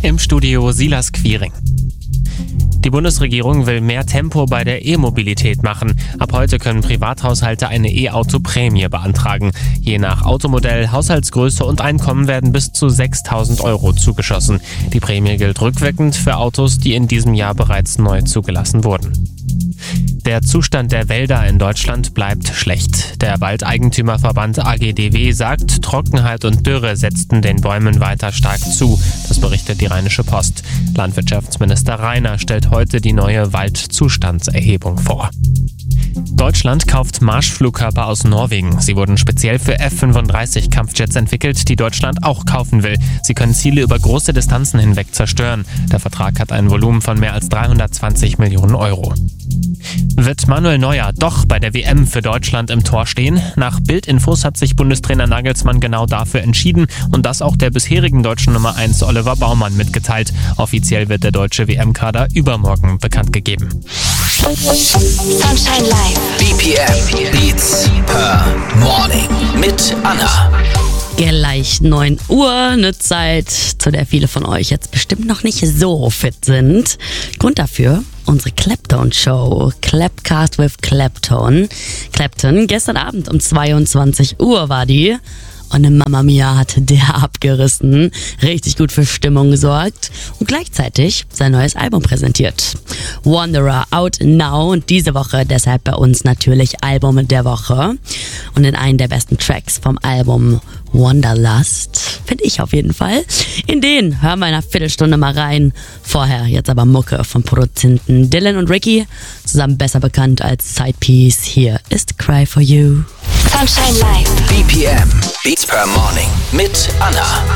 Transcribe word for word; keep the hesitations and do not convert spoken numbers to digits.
Im Studio Silas Quiring. Die Bundesregierung will mehr Tempo bei der E-Mobilität machen. Ab heute können Privathaushalte eine E-Auto-Prämie beantragen. Je nach Automodell, Haushaltsgröße und Einkommen werden bis zu sechstausend Euro zugeschossen. Die Prämie gilt rückwirkend für Autos, die in diesem Jahr bereits neu zugelassen wurden. Der Zustand der Wälder in Deutschland bleibt schlecht. Der Waldeigentümerverband A G D W sagt, Trockenheit und Dürre setzten den Bäumen weiter stark zu. Das berichtet die Rheinische Post. Landwirtschaftsminister Rainer stellt heute die neue Waldzustandserhebung vor. Deutschland kauft Marschflugkörper aus Norwegen. Sie wurden speziell für F fünfunddreißig Kampfjets entwickelt, die Deutschland auch kaufen will. Sie können Ziele über große Distanzen hinweg zerstören. Der Vertrag hat ein Volumen von mehr als dreihundertzwanzig Millionen Euro. Wird Manuel Neuer doch bei der W M für Deutschland im Tor stehen? Nach Bild-Infos hat sich Bundestrainer Nagelsmann genau dafür entschieden und das auch der bisherigen deutschen Nummer eins Oliver Baumann mitgeteilt. Offiziell wird der deutsche W M-Kader übermorgen bekannt gegeben. Sunshine Live. B P M Beats per Morning mit Anna. Gleich neun Uhr, eine Zeit, zu der viele von euch jetzt bestimmt noch nicht so fit sind. Grund dafür, unsere Clapton-Show, Clapcast with Clapton. Clapton, gestern Abend um zweiundzwanzig Uhr war die. Und eine Mamma Mia hat der abgerissen, richtig gut für Stimmung gesorgt und gleichzeitig sein neues Album präsentiert. Wanderer out now und diese Woche deshalb bei uns natürlich Album der Woche. Und in einen der besten Tracks vom Album Wanderlust, finde ich auf jeden Fall. In den hören wir in einer Viertelstunde mal rein. Vorher jetzt aber Mucke von Produzenten Dylan und Ricky, zusammen besser bekannt als Sidepiece. Hier ist Cry for You. Sunshine Live. B P M Beats per Morning mit Anna.